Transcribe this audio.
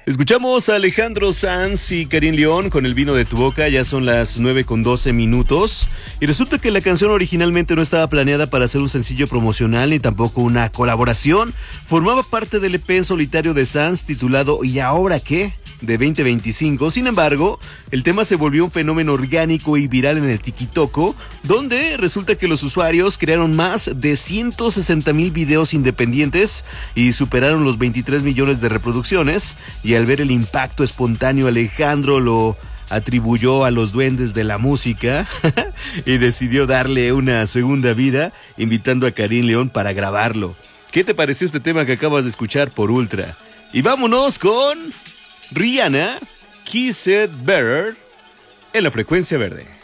Escuchamos a Alejandro Sanz y Karin León con El vino de tu boca. Ya son las 9:12. Y resulta que la canción originalmente no estaba planeada para ser un sencillo promocional ni tampoco una colaboración. Formaba parte del EP en solitario de Sanz titulado ¿Y ahora qué?, de 2025. Sin embargo, el tema se volvió un fenómeno orgánico y viral en el TikTok, donde resulta que los usuarios crearon más de 160,000 videos independientes y superaron los 23 millones de reproducciones. Y al ver el impacto espontáneo, Alejandro lo atribuyó a los duendes de la música y decidió darle una segunda vida, invitando a Karin León para grabarlo. ¿Qué te pareció este tema que acabas de escuchar por Ultra? Y vámonos con Rihanna, Kiss It Better, en la frecuencia verde.